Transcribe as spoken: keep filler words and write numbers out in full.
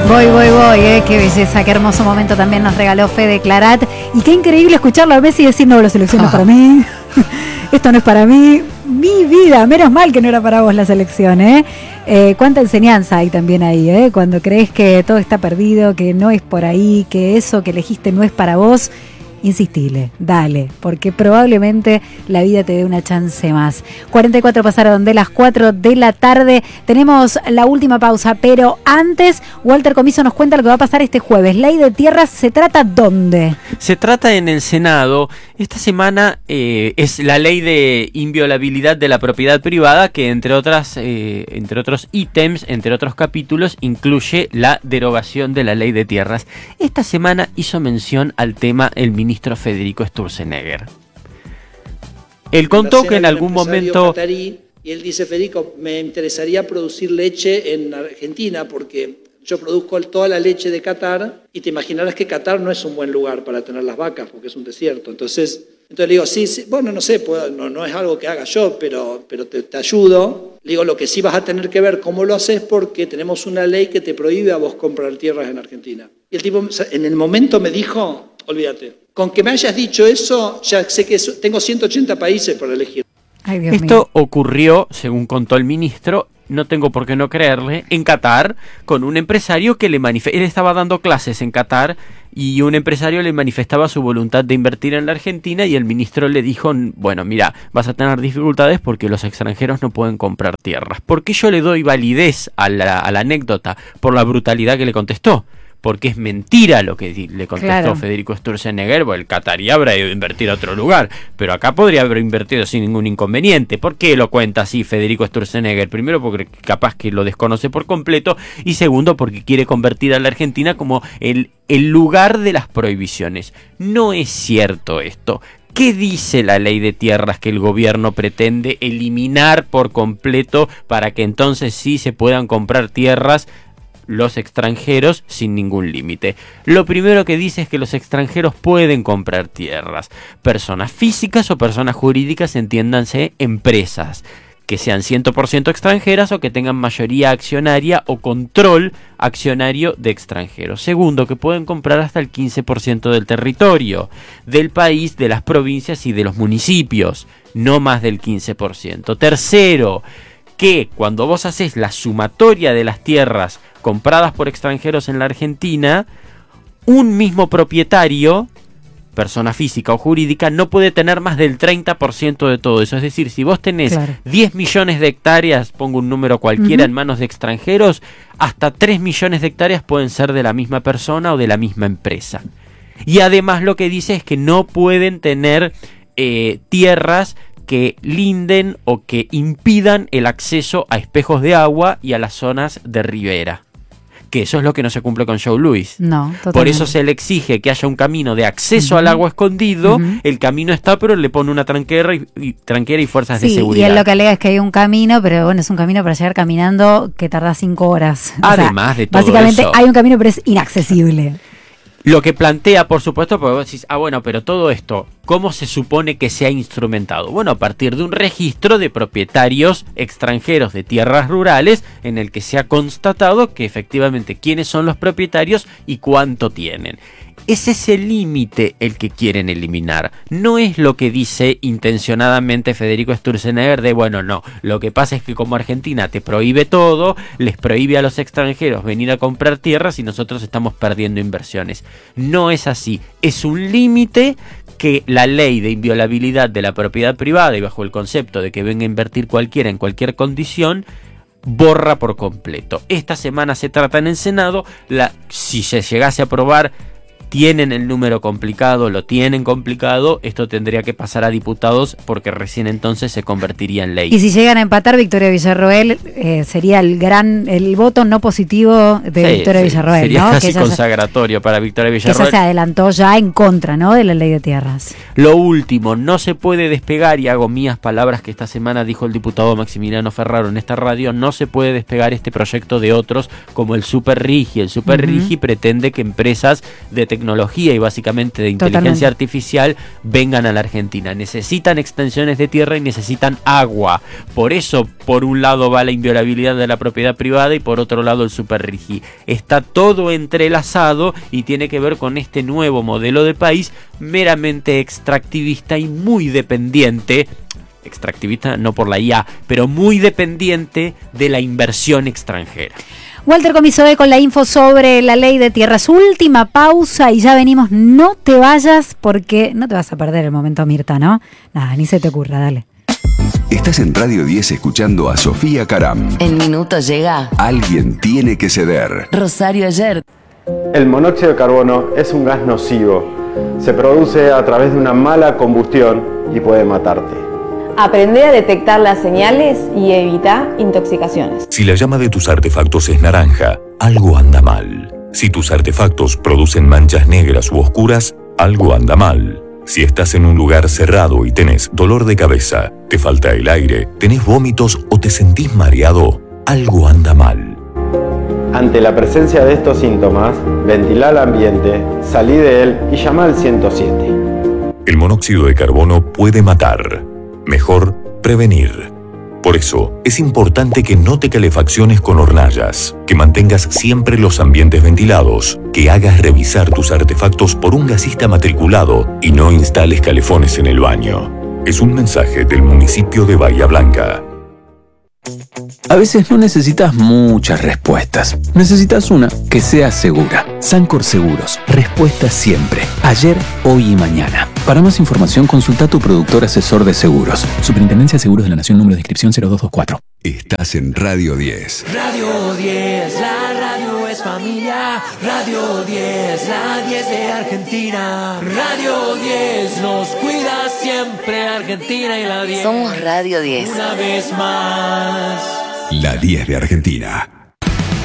Voy, voy, voy, eh, qué belleza, qué hermoso momento también nos regaló Fede Clarat. Y qué increíble escucharlo a Messi decir, no, la selección no es para mí, esto no es para mí, mi vida, menos mal que no era para vos la selección, ¿eh? Eh, cuánta enseñanza hay también ahí, ¿eh? Cuando crees que todo está perdido, que no es por ahí, que eso que elegiste no es para vos, insistile, dale, porque probablemente la vida te dé una chance más. cuarenta y cuatro pasaron de las cuatro de la tarde, tenemos la última pausa, pero antes, Walter Comiso nos cuenta lo que va a pasar este jueves. Ley de tierras, ¿se trata dónde? Se trata en el Senado. Esta semana eh, es la ley de inviolabilidad de la propiedad privada, que entre otras, eh, entre otros ítems, entre otros capítulos, incluye la derogación de la ley de tierras. Esta semana hizo mención al tema el ministro Federico Sturzenegger. Él contó que en algún momento... Catarí, y él dice, Federico, me interesaría producir leche en Argentina porque yo produzco toda la leche de Qatar y te imaginarás que Qatar no es un buen lugar para tener las vacas porque es un desierto. Entonces, entonces le digo, sí, sí bueno, no sé, puedo, no, no es algo que haga yo, pero, pero te, te ayudo. Le digo, lo que sí vas a tener que ver cómo lo haces porque tenemos una ley que te prohíbe a vos comprar tierras en Argentina. Y el tipo en el momento me dijo, olvídate, con que me hayas dicho eso, ya sé que eso, tengo ciento ochenta países para elegir. Ay, Dios Esto mío. ocurrió, según contó el ministro, no tengo por qué no creerle, en Qatar, con un empresario que le manifestaba, él estaba dando clases en Qatar y un empresario le manifestaba su voluntad de invertir en la Argentina y el ministro le dijo, bueno, mira, vas a tener dificultades porque los extranjeros no pueden comprar tierras. ¿Por qué yo le doy validez a la, a la anécdota? Por la brutalidad que le contestó. Porque es mentira lo que le contestó claro. Federico Sturzenegger, porque el catarí habrá ido a invertir a otro lugar, pero acá podría haber invertido sin ningún inconveniente. ¿Por qué lo cuenta así Federico Sturzenegger? Primero, porque capaz que lo desconoce por completo, y segundo, porque quiere convertir a la Argentina como el, el lugar de las prohibiciones. No es cierto esto. ¿Qué dice la ley de tierras que el gobierno pretende eliminar por completo para que entonces sí se puedan comprar tierras los extranjeros sin ningún límite? Lo primero que dice es que los extranjeros pueden comprar tierras, personas físicas o personas jurídicas, entiéndanse, empresas, que sean cien por ciento extranjeras o que tengan mayoría accionaria o control accionario de extranjeros. Segundo, que pueden comprar hasta el quince por ciento del territorio, del país, de las provincias y de los municipios, no más del quince por ciento. Tercero, que cuando vos haces la sumatoria de las tierras compradas por extranjeros en la Argentina, un mismo propietario, persona física o jurídica, no puede tener más del treinta por ciento de todo eso. Es decir, si vos tenés claro. diez millones de hectáreas, pongo un número cualquiera, uh-huh. en manos de extranjeros, hasta tres millones de hectáreas pueden ser de la misma persona o de la misma empresa. Y además lo que dice es que no pueden tener eh, tierras que linden o que impidan el acceso a espejos de agua y a las zonas de ribera. Que eso es lo que no se cumple con Joe Louis. No, totalmente. Por eso se le exige que haya un camino de acceso uh-huh. al agua escondido. Uh-huh. El camino está, pero le pone una tranquera y, y, tranquera y fuerzas sí, de seguridad. Y él lo que alega es que hay un camino, pero bueno, es un camino para llegar caminando que tarda cinco horas. Además o sea, de todo básicamente eso. Hay un camino, pero es inaccesible. Lo que plantea, por supuesto, porque vos decís, ah, bueno, pero todo esto, ¿cómo se supone que se ha instrumentado? Bueno, a partir de un registro de propietarios extranjeros de tierras rurales en el que se ha constatado que efectivamente quiénes son los propietarios y cuánto tienen. Ese es el límite el que quieren eliminar. No es lo que dice intencionadamente Federico Sturzenegger de, bueno, no, lo que pasa es que como Argentina te prohíbe todo, les prohíbe a los extranjeros venir a comprar tierras y nosotros estamos perdiendo inversiones. No es así. Es un límite que la ley de inviolabilidad de la propiedad privada y bajo el concepto de que venga a invertir cualquiera en cualquier condición, borra por completo. Esta semana se trata en el Senado, la, si se llegase a aprobar, tienen el número complicado, lo tienen complicado, esto tendría que pasar a diputados porque recién entonces se convertiría en ley. Y si llegan a empatar, Victoria Villarroel eh, sería el gran, el voto no positivo de sí, Victoria sí, Villarroel, sería ¿no? casi que consagratorio se, para Victoria Villarroel. Que ella se adelantó ya en contra, ¿no?, de la ley de tierras. Lo último, no se puede despegar, y hago mías palabras que esta semana dijo el diputado Maximiliano Ferraro en esta radio, no se puede despegar este proyecto de otros como el Super Rigi. El Super uh-huh. Rigi pretende que empresas de tecnología tecnología y básicamente de inteligencia Totalmente. artificial vengan a la Argentina. Necesitan extensiones de tierra y necesitan agua. Por eso, por un lado va la inviolabilidad de la propiedad privada y por otro lado el superrigi. Está todo entrelazado y tiene que ver con este nuevo modelo de país meramente extractivista y muy dependiente, extractivista no por la I A, pero muy dependiente de la inversión extranjera. Walter Comisoe con la info sobre la ley de tierras. Última pausa y ya venimos. No te vayas porque no te vas a perder el momento Mirta, ¿no? Nada, ni se te ocurra, dale. Estás en Radio diez escuchando a Sofía Caram. En minutos llega Alguien tiene que ceder. Rosario Ayer. El monóxido de carbono es un gas nocivo. Se produce a través de una mala combustión y puede matarte. Aprende a detectar las señales y evita intoxicaciones. Si la llama de tus artefactos es naranja, algo anda mal. Si tus artefactos producen manchas negras u oscuras, algo anda mal. Si estás en un lugar cerrado y tenés dolor de cabeza, te falta el aire, tenés vómitos o te sentís mareado, algo anda mal. Ante la presencia de estos síntomas, ventila el ambiente, salí de él y llama al ciento siete. El monóxido de carbono puede matar. Mejor prevenir. Por eso, es importante que no te calefacciones con hornallas, que mantengas siempre los ambientes ventilados, que hagas revisar tus artefactos por un gasista matriculado y no instales calefones en el baño. Es un mensaje del municipio de Bahía Blanca. A veces no necesitas muchas respuestas. Necesitas una que sea segura. Sancor Seguros. Respuesta siempre. Ayer, hoy y mañana. Para más información, consulta a tu productor asesor de seguros. Superintendencia de Seguros de la Nación, número de inscripción cero dos dos cuatro. Estás en Radio diez. Radio diez, la radio es familia. Radio diez, la diez de Argentina. Radio diez nos cuida siempre Argentina y la diez. Somos Radio diez. Una vez más. La diez de Argentina.